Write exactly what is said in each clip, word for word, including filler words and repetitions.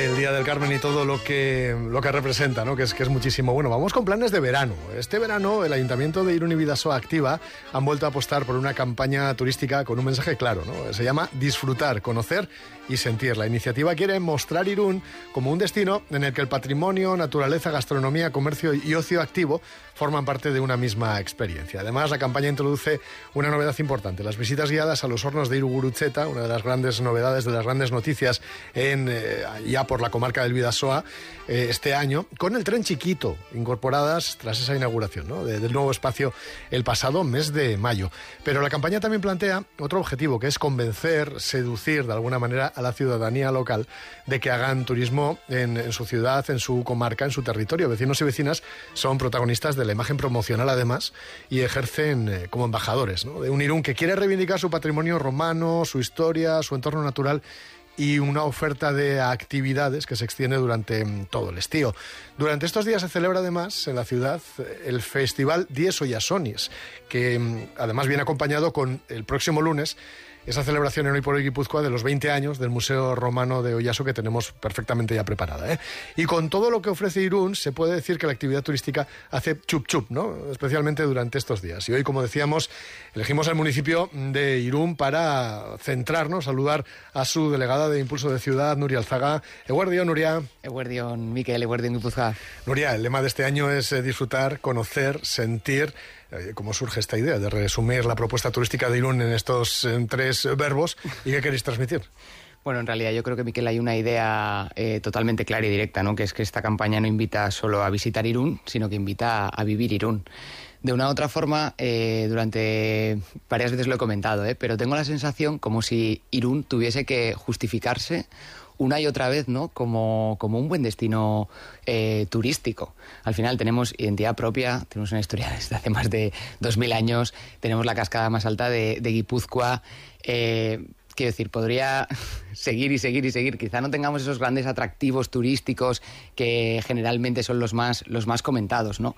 el Día del Carmen y todo lo que, lo que representa, ¿no? Que es, que es muchísimo. Bueno, vamos con planes de verano. Este verano el Ayuntamiento de Irún y Bidasoa Activa han vuelto a apostar por una campaña turística con un mensaje claro, ¿no? Se llama Disfrutar, Conocer y Sentir. La iniciativa quiere mostrar Irún como un destino en el que el patrimonio, naturaleza, gastronomía, comercio y ocio activo forman parte de una misma experiencia. Además, la campaña introduce una novedad importante, las visitas guiadas a los hornos de Irugurutzeta, una de las grandes novedades, de las grandes noticias en, eh, ya por la comarca del Bidasoa eh, este año, con el tren chiquito, incorporadas tras esa inauguración, ¿no? de, del nuevo espacio el pasado mes de mayo. Pero la campaña también plantea otro objetivo, que es convencer, seducir de alguna manera a la ciudadanía local de que hagan turismo en, en su ciudad, en su comarca, en su territorio. Vecinos y vecinas son protagonistas de la imagen promocional además y ejercen eh, como embajadores, ¿no? de un Irún que quiere reivindicar su patrimonio romano, su historia, su entorno natural y una oferta de actividades que se extiende durante todo el estío. Durante estos días se celebra además en la ciudad el Festival Diez Oyasonis, que además viene acompañado con el próximo lunes esa celebración en Hoy por Hoy Guipúzcoa de los veinte años del Museo Romano de Oyaso, que tenemos perfectamente ya preparada, ¿eh? Y con todo lo que ofrece Irún, se puede decir que la actividad turística hace chup chup, ¿no? Especialmente durante estos días. Y hoy, como decíamos, elegimos el municipio de Irún para centrarnos, saludar a su delegada de Impulso de Ciudad, Nuria Alzaga. Eguerdión, Nuria. Eguerdión, Miquel, eguerdión, Guipúzcoa. Nuria, el lema de este año es eh, disfrutar, conocer, sentir. ¿Cómo surge esta idea de resumir la propuesta turística de Irún en estos en tres verbos? ¿Y qué queréis transmitir? Bueno, en realidad yo creo que, Miquel, hay una idea eh, totalmente clara y directa, ¿no? Que es que esta campaña no invita solo a visitar Irún, sino que invita a, a vivir Irún. De una u otra forma, eh, durante varias veces lo he comentado, ¿eh? pero tengo la sensación como si Irún tuviese que justificarse una y otra vez, ¿no? Como, como un buen destino eh, turístico. Al final tenemos identidad propia, tenemos una historia desde hace más de dos mil años, tenemos la cascada más alta de, de Guipúzcoa. Eh, quiero decir, podría seguir y seguir y seguir. Quizá no tengamos esos grandes atractivos turísticos que generalmente son los más, los más comentados, ¿no?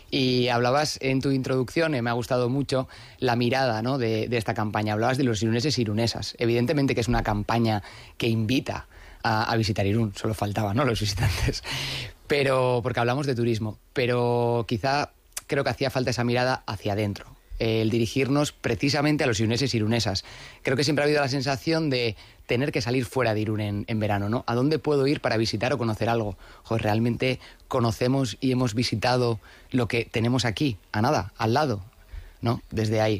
Y hablabas en tu introducción, eh, me ha gustado mucho la mirada, ¿no? de, de esta campaña. Hablabas de los iruneses y irunesas. Evidentemente que es una campaña que invita A, a visitar Irún, solo faltaban, ¿no? Los visitantes, pero porque hablamos de turismo, pero quizá creo que hacía falta esa mirada hacia adentro, el dirigirnos precisamente a los iruneses y irunesas. Creo que siempre ha habido la sensación de tener que salir fuera de Irún en, en verano, ¿no? ¿A dónde puedo ir para visitar o conocer algo? Joder, ¿realmente conocemos y hemos visitado lo que tenemos aquí, a nada, al lado, ¿no? Desde ahí.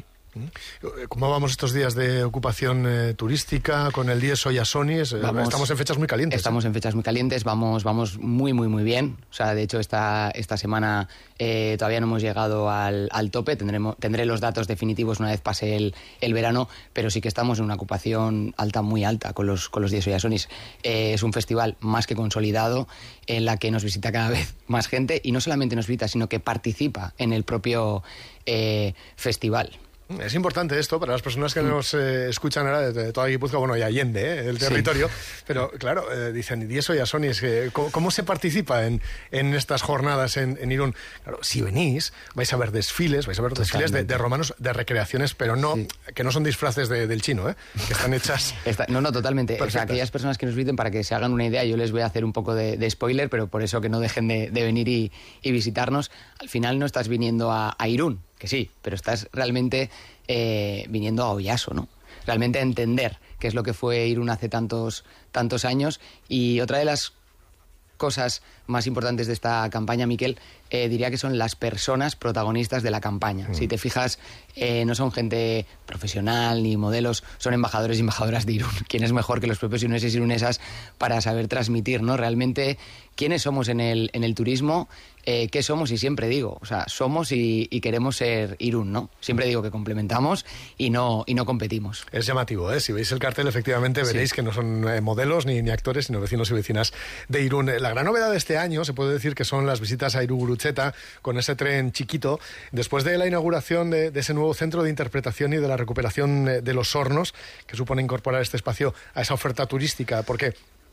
¿Cómo vamos estos días de ocupación eh, turística con el Diez Oyasonis? Eh, estamos en fechas muy calientes. Estamos ¿eh? en fechas muy calientes, vamos, vamos muy, muy, muy bien. O sea, de hecho, esta, esta semana eh, todavía no hemos llegado al, al tope. Tendremos, tendré los datos definitivos una vez pase el, el verano, pero sí que estamos en una ocupación alta, muy alta, con los, con los Diez Oyasonis. Eh, es un festival más que consolidado, en la que nos visita cada vez más gente, y no solamente nos visita, sino que participa en el propio eh, festival. Es importante esto para las personas que nos eh, escuchan ahora de toda Guipúzcoa, bueno, y Allende, eh, el territorio, sí. Pero claro, eh, dicen, ¿y eso ya son? Eh, ¿cómo, ¿Cómo se participa en, en estas jornadas en, en Irún? Claro, si venís, vais a ver desfiles, vais a ver Totalmente. desfiles de, de romanos, de recreaciones, pero no, sí. que no son disfraces de, del chino, ¿eh? Que están hechas... Está, no, no, totalmente. Perfectas. O sea, aquellas personas que nos visiten, para que se hagan una idea, yo les voy a hacer un poco de, de spoiler, pero por eso que no dejen de, de venir y, y visitarnos. Al final no estás viniendo a, a Irún, que sí, pero estás realmente eh, viniendo a Oyaso, ¿no? Realmente a entender qué es lo que fue Irún hace tantos, tantos años. Y otra de las cosas más importantes de esta campaña, Miquel, eh, diría que son las personas protagonistas de la campaña. Mm. Si te fijas, eh, no son gente profesional ni modelos, son embajadores y embajadoras de Irún. ¿Quién es mejor que los propios iruneses y irunesas para saber transmitir, ¿no? Realmente quiénes somos en el, en el turismo, eh, qué somos, y siempre digo, o sea, somos y, y queremos ser Irún, ¿no? Siempre digo que complementamos y no, y no competimos. Es llamativo, ¿eh? Si veis el cartel, efectivamente veréis sí. que no son eh, modelos ni, ni actores, sino vecinos y vecinas de Irún. La gran novedad de este año se puede decir que son las visitas a Irugurutzeta con ese tren chiquito, después de la inauguración de, de ese nuevo centro de interpretación y de la recuperación de los hornos, que supone incorporar este espacio a esa oferta turística, porque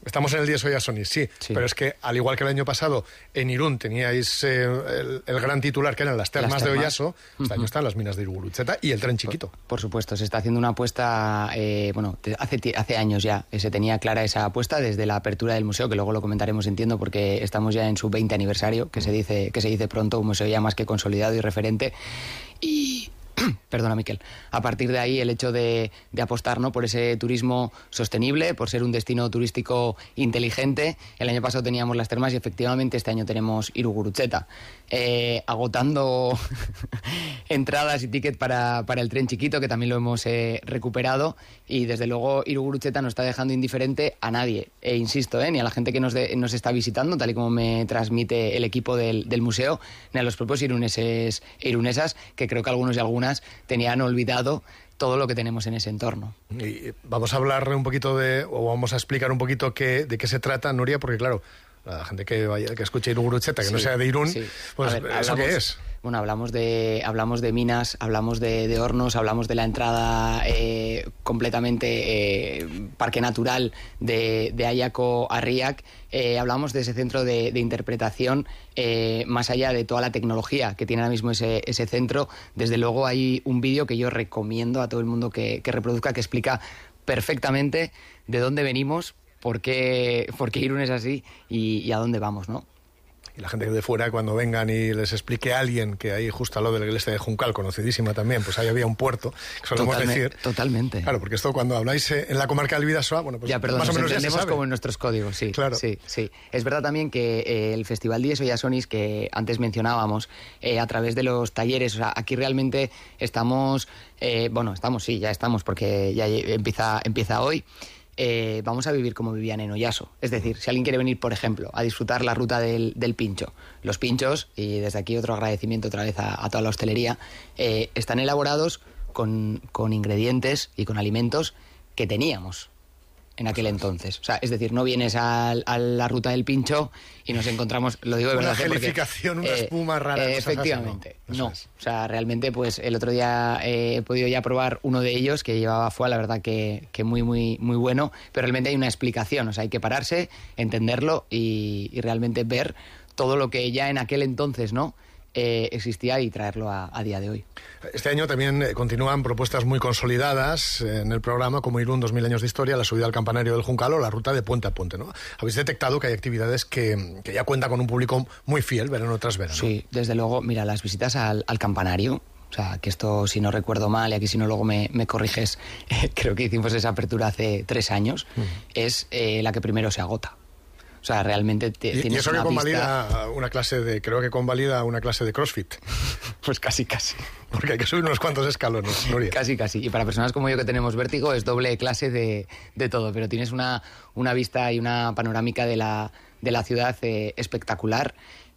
Estamos en el Dieso Iasonis, sí, sí, pero es que al igual que el año pasado en Irún teníais eh, el, el gran titular que eran las termas, las termas. de Oyaso, este uh-huh. año están las minas de Irugurutzeta y el tren chiquito. Por, por supuesto, se está haciendo una apuesta, eh, bueno, hace, hace años ya se tenía clara esa apuesta desde la apertura del museo, que luego lo comentaremos, entiendo, porque estamos ya en su veinte aniversario, que se dice, que se dice pronto, un museo ya más que consolidado y referente. Y... Perdona, Miquel. A partir de ahí, el hecho de, de apostar, ¿no?, por ese turismo sostenible, por ser un destino turístico inteligente. El año pasado teníamos las termas y efectivamente este año tenemos Irugurutzeta. Eh, agotando entradas y tickets para, para el tren chiquito, que también lo hemos eh, recuperado. Y desde luego Irugurutzeta no está dejando indiferente a nadie. E insisto, ¿eh?, ni a la gente que nos, de, nos está visitando, tal y como me transmite el equipo del, del museo, ni a los propios iruneses e irunesas, que creo que algunos y algunas tenían olvidado todo lo que tenemos en ese entorno. Y vamos a hablar un poquito de, o vamos a explicar un poquito qué, de qué se trata, Nuria, porque claro, la gente que vaya, que escuche Irugurutzeta, que sí, no sea de Irún, sí. pues ver, ¿eso hablamos, qué es? Bueno, hablamos de, hablamos de minas, hablamos de, de hornos, hablamos de la entrada eh, completamente eh, parque natural de, de Ayako a Riak, eh, hablamos de ese centro de, de interpretación eh, más allá de toda la tecnología que tiene ahora mismo ese, ese centro. Desde luego hay un vídeo que yo recomiendo a todo el mundo que, que reproduzca, que explica perfectamente de dónde venimos, por qué, por qué Irún es así y, y a dónde vamos, ¿no? Y la gente de fuera, cuando vengan y les explique a alguien que ahí justo al lado de la iglesia de Juncal, conocidísima también, pues ahí había un puerto, que solemos Totalmente, decir. Totalmente. Claro, porque esto cuando habláis en la comarca del Bidasoa, bueno, pues ya, perdón, más o menos ya se sabe. Como en nuestros códigos, sí. Claro. Sí, sí. Es verdad también que eh, el Festival Dieso Iasonis, que antes mencionábamos, eh, a través de los talleres, o sea, aquí realmente estamos, eh, bueno, estamos, sí, ya estamos, porque ya empieza, empieza hoy. Eh, vamos a vivir como vivían en Oyaso. Es decir, si alguien quiere venir, por ejemplo, a disfrutar la ruta del, del pincho, los pinchos, y desde aquí otro agradecimiento otra vez a, a toda la hostelería, eh, están elaborados con, con ingredientes y con alimentos que teníamos en aquel entonces. O sea, es decir, no vienes a, a la ruta del pincho y nos encontramos, lo digo de verdad, una gelificación, porque, una eh, espuma rara. Eh, efectivamente, así, no. no. O sea, realmente, pues el otro día eh, he podido ya probar uno de ellos que llevaba fue la verdad que, que muy, muy, muy bueno, pero realmente hay una explicación. O sea, hay que pararse, entenderlo y, y realmente ver todo lo que ya en aquel entonces, ¿no?, Eh, existía y traerlo a, a día de hoy. Este año también eh, continúan propuestas muy consolidadas eh, en el programa, como Irún, dos mil años de historia, la subida al campanario del Juncal o la ruta de puente a puente, ¿no? Habéis detectado que hay actividades que, que ya cuentan con un público muy fiel, verano tras verano. Sí, desde luego, mira, las visitas al, al campanario, o sea, que esto, si no recuerdo mal, y aquí si no luego me, me corriges, eh, creo que hicimos esa apertura hace tres años, uh-huh. es eh, la que primero se agota. O sea, realmente te, y, tienes y eso una que convalida pista... una clase de, creo que convalida una clase de CrossFit. Pues casi, casi. Porque hay que subir unos cuantos escalones, Nuria. Casi, casi. Y para personas como yo que tenemos vértigo es doble clase de, de todo. Pero tienes una, una vista y una panorámica de la, de la ciudad eh, espectacular.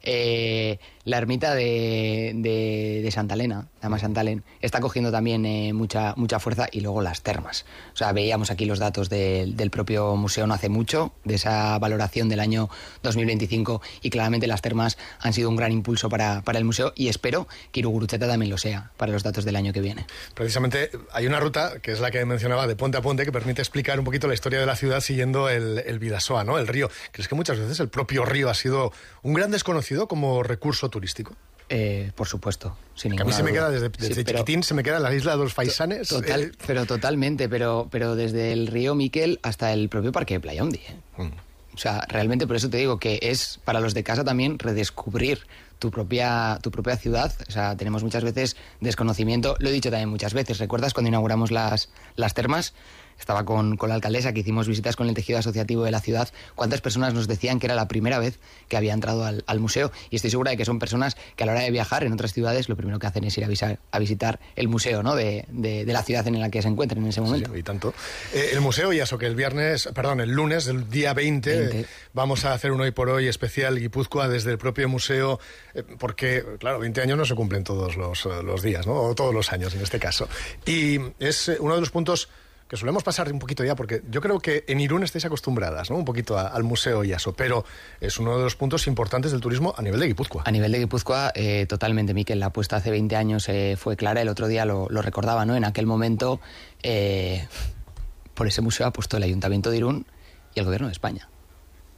Eh, la ermita de, de, de Santa Elena, además Santa Elena, está cogiendo también eh, mucha, mucha fuerza, y luego las termas. O sea, veíamos aquí los datos de, del propio museo no hace mucho, de esa valoración del año dos mil veinticinco, y claramente las termas han sido un gran impulso para, para el museo, y espero que Irugurutzeta también lo sea para los datos del año que viene. Precisamente hay una ruta, que es la que mencionaba, de puente a puente, que permite explicar un poquito la historia de la ciudad siguiendo el, el Bidasoa, ¿no?, el río. ¿Crees que muchas veces el propio río ha sido un gran desconocido como recurso turístico? Eh, por supuesto, sin ninguna A mí se me duda. queda desde, desde sí, pero, chiquitín, se me queda la isla de los Faisanes. Total, eh. Pero totalmente, pero, pero desde el río Miquel hasta el propio parque de Playa Hondi. ¿eh? Mm. O sea, realmente por eso te digo que es para los de casa también redescubrir tu propia, tu propia ciudad. O sea, tenemos muchas veces desconocimiento. Lo he dicho también muchas veces. ¿Recuerdas cuando inauguramos las, las termas? Estaba con, con la alcaldesa, que hicimos visitas con el tejido asociativo de la ciudad. ¿Cuántas personas nos decían que era la primera vez que había entrado al, al museo? Y estoy segura de que son personas que a la hora de viajar en otras ciudades lo primero que hacen es ir a, visar, a visitar el museo, ¿no?, de, de, de la ciudad en la que se encuentran en ese momento. Sí, y tanto. Eh, el museo, y eso, que el viernes, perdón, el lunes, el día veinte, veinte. Vamos a hacer un Hoy por Hoy especial Guipúzcoa desde el propio museo, eh, porque, claro, veinte años no se cumplen todos los, los días, ¿no?, o todos los años en este caso. Y es eh, uno de los puntos que solemos pasar un poquito ya, porque yo creo que en Irún estáis acostumbradas, ¿no?, un poquito a, al museo y eso, pero es uno de los puntos importantes del turismo a nivel de Guipúzcoa. A nivel de Guipúzcoa, eh, totalmente, Miquel. La apuesta hace veinte años eh, fue clara. El otro día lo, lo recordaba, ¿no? En aquel momento, eh, por ese museo ha puesto el Ayuntamiento de Irún y el Gobierno de España.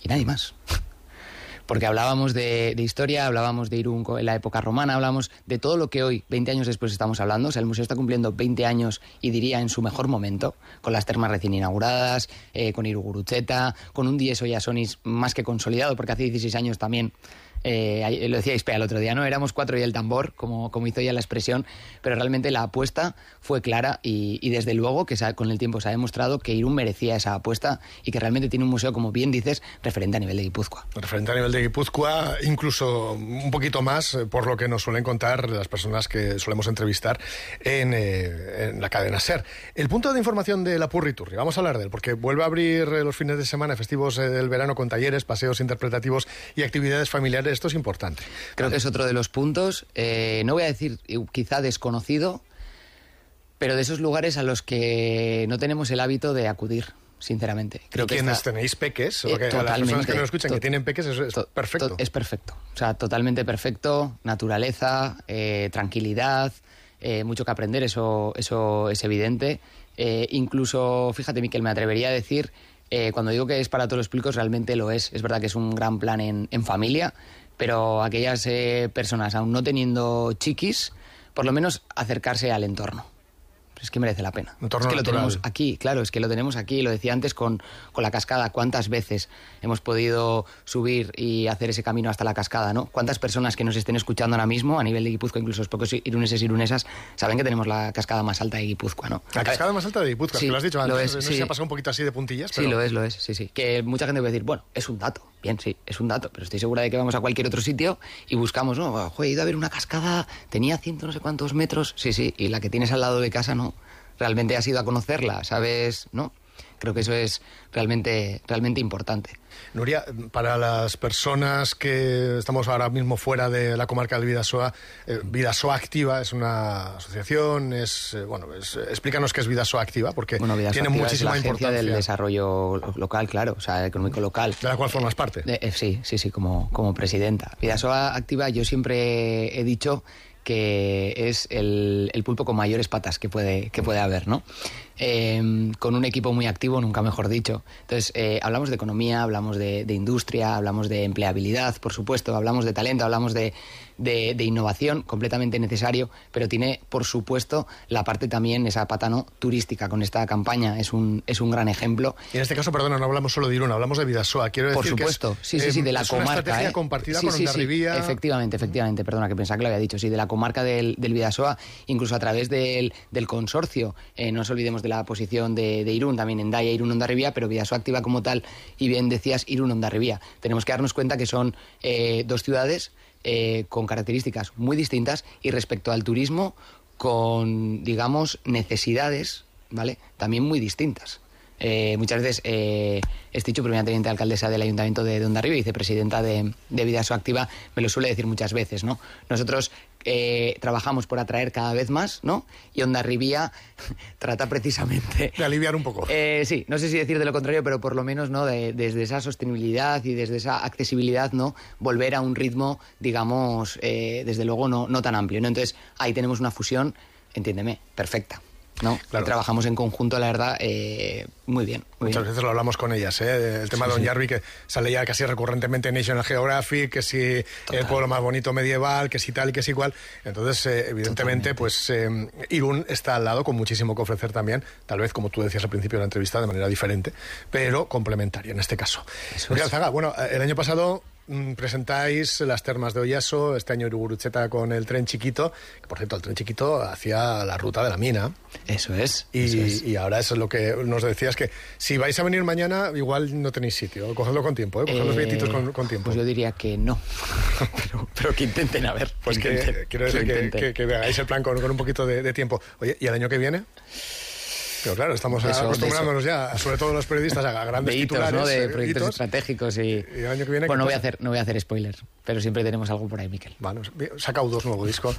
y nadie más. Porque hablábamos de, de historia, hablábamos de Irún en la época romana, hablábamos de todo lo que hoy, veinte años después, estamos hablando. O sea, el museo está cumpliendo veinte años y diría en su mejor momento, con las termas recién inauguradas, eh, con Irún Gurutzeta, con un Dies Oyasonis más que consolidado, porque hace dieciséis años también... Eh, lo decía Ispea el otro día, ¿no? Éramos cuatro y el tambor, como, como hizo ya la expresión, pero realmente la apuesta fue clara y, y desde luego que se, con el tiempo se ha demostrado que Irún merecía esa apuesta y que realmente tiene un museo, como bien dices, referente a nivel de Guipúzcoa. Referente a nivel de Guipúzcoa, incluso un poquito más, por lo que nos suelen contar las personas que solemos entrevistar en, eh, en la cadena SER. El punto de información de la Purriturri, vamos a hablar de él, porque vuelve a abrir los fines de semana festivos del verano con talleres, paseos interpretativos y actividades familiares. Esto es importante. Creo que es otro de los puntos, eh, no voy a decir quizá desconocido, pero de esos lugares a los que no tenemos el hábito de acudir, sinceramente. Creo ¿Y que quienes está... tenéis peques? Eh, Porque a las personas que nos escuchan to- que tienen peques es, es to- perfecto. to- es perfecto. O sea, totalmente perfecto. Naturaleza, eh, tranquilidad, eh, mucho que aprender, eso, eso es evidente. Eh, incluso, fíjate, Miquel, me atrevería a decir, eh, cuando digo que es para todos los públicos, realmente lo es. Es verdad que es un gran plan en, en familia, pero aquellas eh, personas, aún no teniendo chiquis, por lo menos acercarse al entorno. Es que merece la pena. Entorno es que lo natural. tenemos aquí, claro, es que lo tenemos aquí, lo decía antes con, con la cascada. ¿Cuántas veces hemos podido subir y hacer ese camino hasta la cascada, no? ¿Cuántas personas que nos estén escuchando ahora mismo, a nivel de Guipúzcoa, incluso los pocos iruneses y irunesas, saben que tenemos la cascada más alta de Guipúzcoa, ¿no? La cascada más alta de Guipúzcoa, Sí, que lo has dicho antes. lo es, no sé sí. si ha pasado un poquito así de puntillas, pero... Sí, lo es, lo es, sí, sí. Que mucha gente puede decir, bueno, es un dato. Bien, sí, es un dato, pero estoy segura de que vamos a cualquier otro sitio y buscamos, ¿no? Joder, he ido a ver una cascada, tenía ciento no sé cuántos metros. Sí, sí, y la que tienes al lado de casa, no. Realmente has ido a conocerla, ¿sabes? ¿No? Creo que eso es realmente, realmente importante. Nuria, para las personas que estamos ahora mismo fuera de la comarca del Bidasoa, eh, Bidasoa Activa es una asociación, es, eh, bueno, es, explícanos qué es Bidasoa Activa, porque Bueno, Bidasoa tiene Activa muchísima es la agencia importancia. del desarrollo lo- local, claro, o sea, económico local. De la cual formas parte. De- eh, sí, sí, sí, como, como presidenta. Bidasoa Activa, yo siempre he dicho que es el, el pulpo con mayores patas que puede, que puede haber, ¿no? Eh, con un equipo muy activo, nunca mejor dicho. Entonces, eh, hablamos de economía, hablamos de, de industria, hablamos de empleabilidad, por supuesto, hablamos de talento, hablamos de, de, de innovación, completamente necesario, pero tiene, por supuesto, la parte también, esa pata no turística con esta campaña, es un, es un gran ejemplo. Y en este caso, perdona, no hablamos solo de Irún, hablamos de Bidasoa. Quiero decir Por supuesto, que es, sí, sí, sí, de la es comarca. una estrategia ¿eh? compartida Sí, con sí, sí, Hondarribía. efectivamente, efectivamente, perdona, que pensaba que lo había dicho, sí, de la comarca del, del Bidasoa, incluso a través del, del consorcio. Eh, no nos olvidemos de la posición de, de Irún, también Hendaya, Irún, Hondarribía, pero Bidasoa Activa como tal, y bien decías, Irún, Hondarribía. Tenemos que darnos cuenta que son eh, dos ciudades eh, con características muy distintas y respecto al turismo con, digamos, necesidades, ¿vale? También muy distintas. Eh, muchas veces eh, este dicho, primera teniente alcaldesa del Ayuntamiento de, de Hondarribia y vicepresidenta de, de Bidasoa Activa, me lo suele decir muchas veces, ¿no? Nosotros eh, trabajamos por atraer cada vez más, ¿no? Y Hondarribia trata precisamente... De aliviar un poco. Eh, sí, no sé si decir de lo contrario, pero por lo menos, ¿no? De, desde esa sostenibilidad y desde esa accesibilidad, ¿no? Volver a un ritmo, digamos, eh, desde luego no, no tan amplio, ¿no? Entonces, ahí tenemos una fusión, entiéndeme, perfecta. ¿No? Claro. Y trabajamos en conjunto, la verdad, eh, muy bien. Muy Muchas bien. veces lo hablamos con ellas, ¿eh? El tema Sí, de sí. Doñarbi, que sale ya casi recurrentemente en National Geographic, que si Total. el pueblo más bonito medieval, que si tal y que si igual. Entonces, eh, evidentemente, Totalmente. pues eh, Irún está al lado con muchísimo que ofrecer también, tal vez, como tú decías al principio de la entrevista, de manera diferente, pero complementaria en este caso. Eso Nuria es. Alzaga, bueno, el año pasado mm, presentáis las termas de Oyaso, este año Irún Gurutzeta con el tren chiquito, que por cierto, el tren chiquito hacía la ruta de la mina. Eso es. Y, eso es. y ahora eso es lo que nos decías, que si vais a venir mañana, igual no tenéis sitio. Cogedlo con tiempo, ¿eh? Coged los Eh, billetitos con, con tiempo. Pues yo diría que no. pero, pero que intenten, a ver. Pues que intenten, quiero decir que, intenten. que, que hagáis el plan con, con un poquito de, de tiempo. Oye, ¿y el año que viene? Pero claro, estamos De eso, acostumbrándonos ya, sobre todo los periodistas, a grandes de hitos, titulares. ¿no? De eh, proyectos hitos. estratégicos y... Y el año que viene, Bueno, no ¿qué voy, a pasa? hacer, no voy a hacer spoiler, pero siempre tenemos algo por ahí, Miquel. Bueno, saca U dos nuevo disco.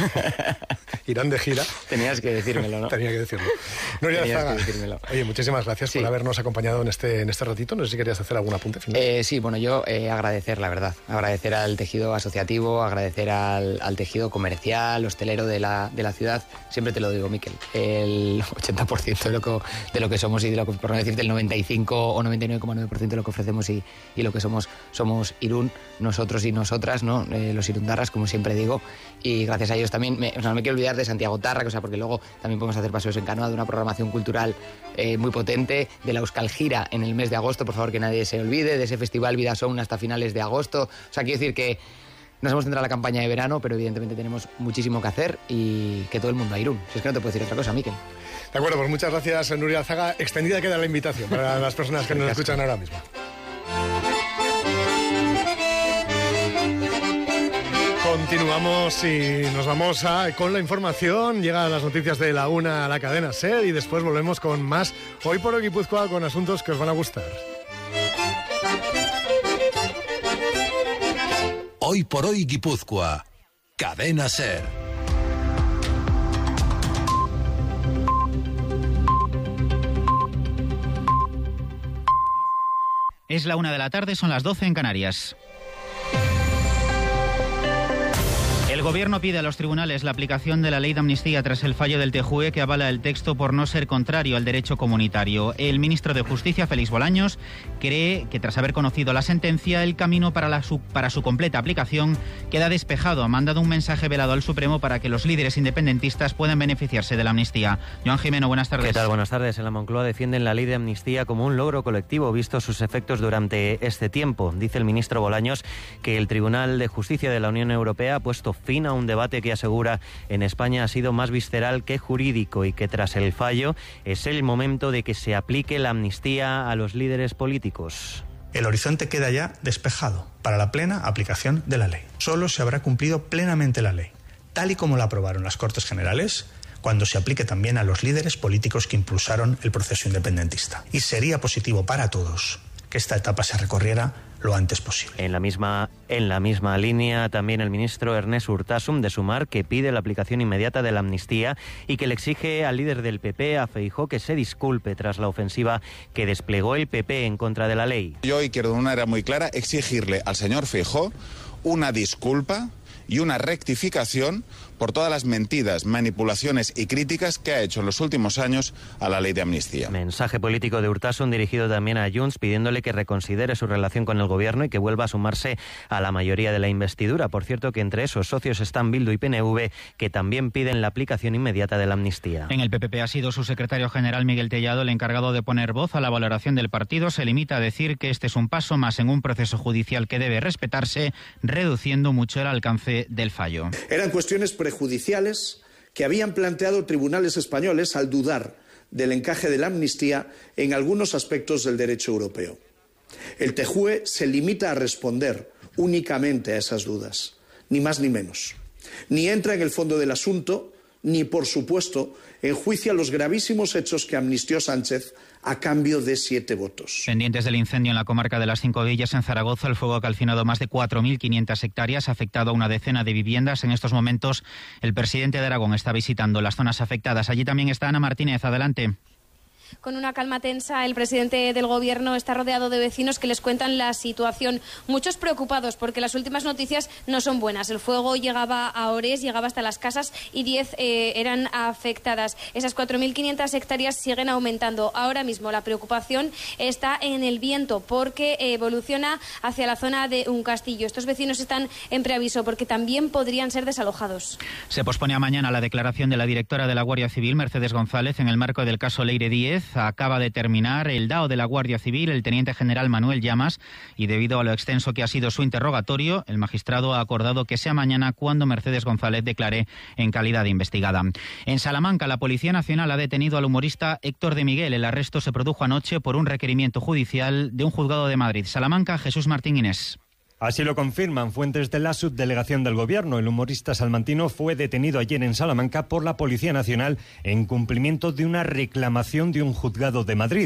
Irán de gira. Tenías que decírmelo, ¿no? Tenía que decirlo. Nuria Tenías Alzaga, que decírmelo. oye, muchísimas gracias Sí. por habernos acompañado en este, en este ratito. No sé si querías hacer algún apunte final. Eh, sí, bueno, yo eh, agradecer, la verdad. Agradecer al tejido asociativo, agradecer al, al tejido comercial, hostelero de la, de la ciudad. Siempre te lo digo, Miquel. El ochenta por ciento ciento de lo que, de lo que somos y de lo que, por no decir del noventa y cinco o noventa y nueve coma nueve por ciento de lo que ofrecemos y, y lo que somos, somos Irún, nosotros y nosotras, ¿no? Eh, los irundarras, como siempre digo, y gracias a ellos también, me, o sea, no me quiero olvidar de Santiago Tarra, o sea, porque luego también podemos hacer paseos en canoa, de una programación cultural eh, muy potente, de la Euskal Gira en el mes de agosto, por favor que nadie se olvide, de ese festival Vida Sound hasta finales de agosto, o sea, quiero decir que nos hemos centrado en la campaña de verano, pero evidentemente tenemos muchísimo que hacer y que todo el mundo a Irún. Si es que no te puedo decir otra cosa, Miquel. De acuerdo, pues muchas gracias, Nuria Alzaga. Extendida queda la invitación para las personas que nos escuchan ahora mismo. Continuamos y nos vamos a, con la información. Llegan las noticias de la una a la cadena SER y después volvemos con más Hoy por Hoy Guipúzcoa, con asuntos que os van a gustar. Hoy por Hoy Guipúzcoa, cadena SER. Es la una de la tarde, son las doce en Canarias. El Gobierno pide a los tribunales la aplicación de la ley de amnistía tras el fallo del T J U E que avala el texto por no ser contrario al derecho comunitario. El ministro de Justicia, Félix Bolaños, cree que tras haber conocido la sentencia, el camino para, la su, para su completa aplicación queda despejado. Ha mandado un mensaje velado al Supremo para que los líderes independentistas puedan beneficiarse de la amnistía. Joan Jimeno, buenas tardes. ¿Qué tal? Buenas tardes. En la Moncloa defienden la ley de amnistía como un logro colectivo, visto sus efectos durante este tiempo. Dice el ministro Bolaños que el Tribunal de Justicia de la Unión Europea ha puesto fin a un debate que asegura en España ha sido más visceral que jurídico y que tras el fallo es el momento de que se aplique la amnistía a los líderes políticos. El horizonte queda ya despejado para la plena aplicación de la ley. Solo se habrá cumplido plenamente la ley, tal y como la aprobaron las Cortes Generales, cuando se aplique también a los líderes políticos que impulsaron el proceso independentista. Y sería positivo para todos que esta etapa se recorriera lo antes posible. En la misma, en la misma línea, también el ministro Ernest Urtasun de Sumar, que pide la aplicación inmediata de la amnistía y que le exige al líder del P P, a Feijóo, que se disculpe tras la ofensiva que desplegó el P P en contra de la ley. Yo hoy quiero de una manera muy clara exigirle al señor Feijóo una disculpa y una rectificación por todas las mentiras, manipulaciones y críticas que ha hecho en los últimos años a la ley de amnistía. Mensaje político de Urtasun dirigido también a Junts, pidiéndole que reconsidere su relación con el gobierno y que vuelva a sumarse a la mayoría de la investidura. Por cierto, que entre esos socios están Bildu y P N V, que también piden la aplicación inmediata de la amnistía. En el P P P ha sido su secretario general Miguel Tellado el encargado de poner voz a la valoración del partido. Se limita a decir que este es un paso más en un proceso judicial que debe respetarse, reduciendo mucho el alcance del fallo. Eran cuestiones prejudiciales que habían planteado tribunales españoles al dudar del encaje de la amnistía en algunos aspectos del derecho europeo. El T J U E se limita a responder únicamente a esas dudas, ni más ni menos. Ni entra en el fondo del asunto, ni, por supuesto, enjuicia los gravísimos hechos que amnistió Sánchez a cambio de siete votos. Pendientes del incendio en la comarca de las Cinco Villas, en Zaragoza, el fuego ha calcinado más de cuatro mil quinientas hectáreas, ha afectado a una decena de viviendas. En estos momentos, el presidente de Aragón está visitando las zonas afectadas. Allí también está Ana Martínez. Adelante. Con una calma tensa, el presidente del Gobierno está rodeado de vecinos que les cuentan la situación. Muchos preocupados porque las últimas noticias no son buenas. El fuego llegaba a Ores, llegaba hasta las casas y diez eh, eran afectadas. Esas cuatro mil quinientas hectáreas siguen aumentando. Ahora mismo la preocupación está en el viento porque evoluciona hacia la zona de un castillo. Estos vecinos están en preaviso porque también podrían ser desalojados. Se pospone a mañana la declaración de la directora de la Guardia Civil, Mercedes González, en el marco del caso Leire Díez. Acaba de terminar el D A O de la Guardia Civil, el teniente general Manuel Llamas, y debido a lo extenso que ha sido su interrogatorio, el magistrado ha acordado que sea mañana cuando Mercedes González declare en calidad de investigada. En Salamanca, la Policía Nacional ha detenido al humorista Héctor de Miguel. El arresto se produjo anoche por un requerimiento judicial de un juzgado de Madrid. Salamanca, Jesús Martín Inés. Así lo confirman fuentes de la subdelegación del Gobierno. El humorista salmantino fue detenido ayer en Salamanca por la Policía Nacional en cumplimiento de una reclamación de un juzgado de Madrid.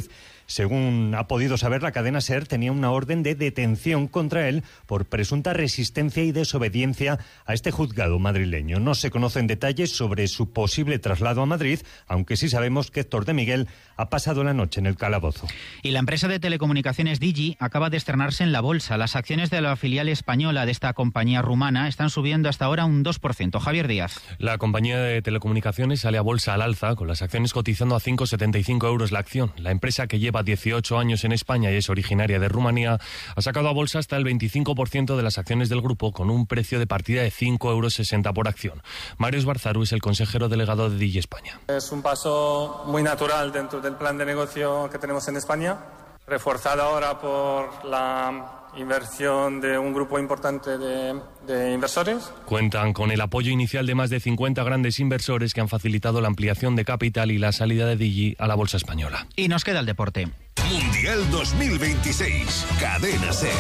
Según ha podido saber la cadena SER, tenía una orden de detención contra él por presunta resistencia y desobediencia a este juzgado madrileño. No se conocen detalles sobre su posible traslado a Madrid, aunque sí sabemos que Héctor de Miguel ha pasado la noche en el calabozo. Y la empresa de telecomunicaciones Digi acaba de estrenarse en la bolsa. Las acciones de la filial española de esta compañía rumana están subiendo hasta ahora un dos por ciento. Javier Díaz. La compañía de telecomunicaciones sale a bolsa al alza, con las acciones cotizando a cinco coma setenta y cinco euros la acción. La empresa, que lleva dieciocho años en España y es originaria de Rumanía, ha sacado a bolsa hasta el veinticinco por ciento de las acciones del grupo, con un precio de partida de cinco euros sesenta por acción. Mario Esbarzaru es el consejero delegado de Digi España. Es un paso muy natural dentro del plan de negocio que tenemos en España, reforzado ahora por la inversión de un grupo importante de, de inversores. Cuentan con el apoyo inicial de más de cincuenta grandes inversores que han facilitado la ampliación de capital y la salida de Digi a la bolsa española. Y nos queda el deporte. Mundial dos mil veintiséis, Cadena SER.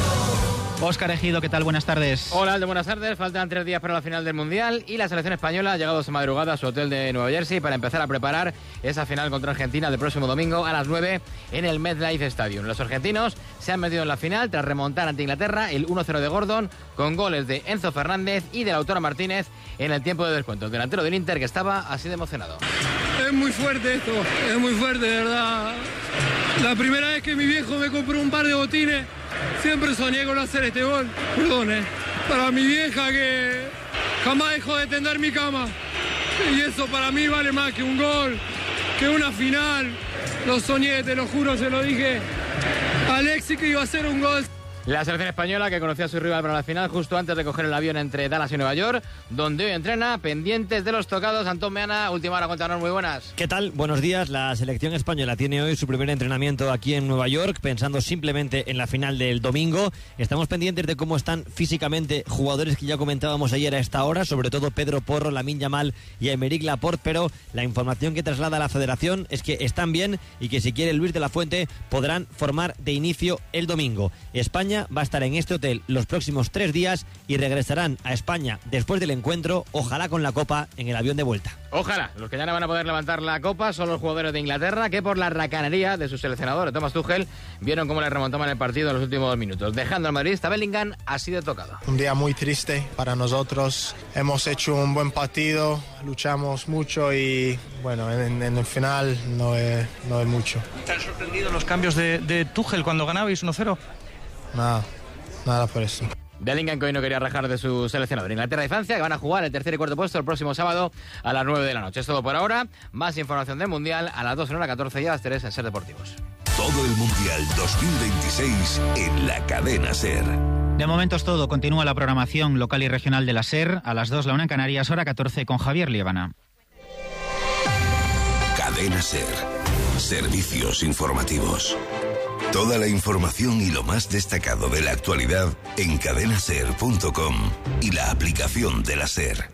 Óscar Ejido, ¿qué tal? Buenas tardes. Hola, Alde, buenas tardes. Faltan tres días para la final del Mundial y la selección española ha llegado esta madrugada a su hotel de Nueva Jersey para empezar a preparar esa final contra Argentina del próximo domingo a las nueve en el MetLife Stadium. Los argentinos se han metido en la final tras remontar ante Inglaterra el uno cero de Gordon, con goles de Enzo Fernández y de Lautaro Martínez en el tiempo de descuento. El delantero del Inter, que estaba así de emocionado. Es muy fuerte esto, es muy fuerte, de verdad. La primera vez que mi viejo me compró un par de botines, siempre soñé con hacer este gol. Perdón, eh. Para mi vieja, que jamás dejó de tender mi cama. Y eso para mí vale más que un gol, que una final. Lo soñé, te lo juro, se lo dije a Alexis que iba a hacer un gol. La selección española, que conocía a su rival para la final justo antes de coger el avión entre Dallas y Nueva York, donde hoy entrena, pendientes de los tocados. Antón Meana, última hora, cuéntanos, muy buenas. ¿Qué tal? Buenos días. La selección española tiene hoy su primer entrenamiento aquí en Nueva York, pensando simplemente en la final del domingo. Estamos pendientes de cómo están físicamente jugadores que ya comentábamos ayer a esta hora, sobre todo Pedro Porro, Lamine Yamal y Aymeric Laporte, pero la información que traslada la federación es que están bien y que si quiere Luis de la Fuente podrán formar de inicio el domingo. España va a estar en este hotel los próximos tres días y regresarán a España después del encuentro, ojalá con la Copa en el avión de vuelta. Ojalá. Los que ya no van a poder levantar la Copa son los jugadores de Inglaterra, que por la racanería de su seleccionador, Thomas Tuchel, vieron cómo le remontaban el partido en los últimos minutos. Dejando al madridista Bellingham así de tocado. Un día muy triste para nosotros. Hemos hecho un buen partido, luchamos mucho y bueno, en, en el final no es, no es mucho. ¿Te han sorprendido los cambios de, de Tuchel cuando ganabais uno cero? Nada, nada por eso. Bellingham, que hoy no quería rajar de su seleccionador. Inglaterra y Francia, que van a jugar el tercer y cuarto puesto el próximo sábado a las nueve de la noche. Es todo por ahora. Más información del Mundial a las dos en hora catorce y a las tres en SER Deportivos. Todo el Mundial dos mil veintiséis en la Cadena SER. De momento es todo. Continúa la programación local y regional de la SER a las dos, la una en Canarias, hora catorce, con Javier Liébana. Cadena SER. Servicios informativos. Toda la información y lo más destacado de la actualidad en cadena ser punto com y la aplicación de la SER.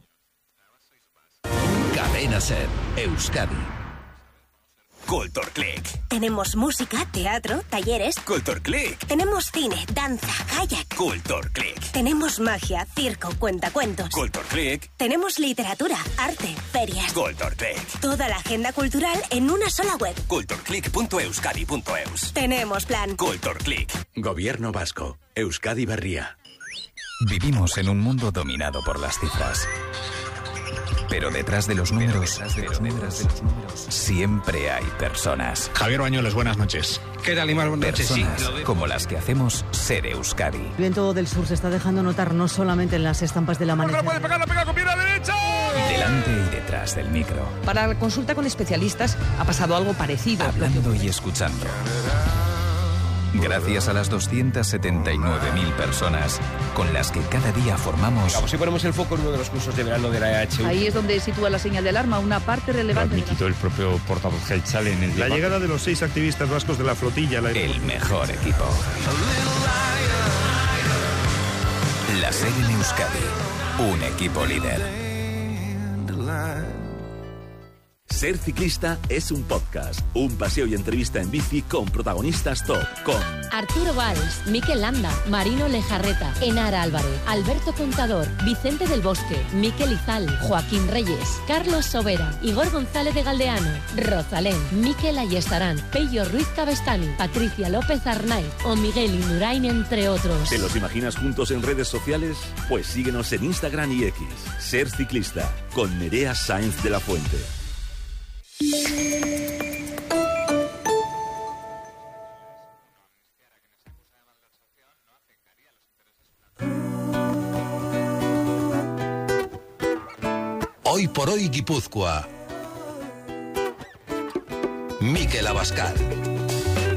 Cadena SER, Euskadi. Culturclick. Tenemos música, teatro, talleres. Culturclick. Tenemos cine, danza, kayak. Culturclick. Tenemos magia, circo, cuentacuentos. Culturclick. Tenemos literatura, arte, ferias. Culturclick. Toda la agenda cultural en una sola web. culturclick punto euskadi punto eus. Tenemos plan. Culturclick. Gobierno vasco. Euskadi Berria. Vivimos en un mundo dominado por las cifras. Pero detrás de los números, detrás de los números, siempre hay personas. Javier Bañuelos, buenas noches. ¿Qué tal, Imar? Buenas noches. Personas sí, como las que hacemos Ser Euskadi. El viento del sur se está dejando notar no solamente en las estampas del amanecer. ¡No puede pegar, la pega con pierna derecha! Delante y detrás del micro. Para la consulta con especialistas ha pasado algo parecido. Hablando y escuchando. Gracias a las doscientas setenta y nueve mil personas con las que cada día formamos... Vamos, si ponemos el foco en uno de los cursos de verano de la E H U. Ahí es donde sitúa la señal de alarma, una parte relevante... Lo admitido el propio portavoz Gelchal en el La debate. Llegada de los seis activistas vascos de la flotilla... La... El mejor equipo. La SER en Euskadi. Un equipo líder. Ser ciclista es un podcast, un paseo y entrevista en bici con protagonistas top, con Arturo Valls, Mikel Landa, Marino Lejarreta, Enara Álvarez, Alberto Contador, Vicente del Bosque, Mikel Izal, Joaquín Reyes, Carlos Sobera, Igor González de Galdeano, Rosalén, Mikel Ayestarán, Pello Ruiz Cabestani, Patricia López Arnaiz o Miguel Indurain, entre otros. ¿Te los imaginas juntos en redes sociales? Pues síguenos en Instagram y X. Ser ciclista, con Nerea Sáenz de la Fuente. Hoy por hoy Guipúzcoa. Mikel Abascal.